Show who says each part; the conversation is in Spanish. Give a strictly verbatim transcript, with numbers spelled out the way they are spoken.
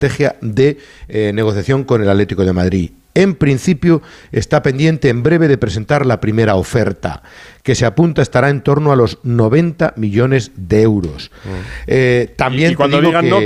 Speaker 1: estrategia de eh, negociación con el Atlético de Madrid. En principio está pendiente en breve de presentar la primera oferta, que se apunta estará en torno a los noventa millones de euros. Mm. Eh, también
Speaker 2: y, y cuando
Speaker 1: te digo
Speaker 2: digan
Speaker 1: que
Speaker 2: no,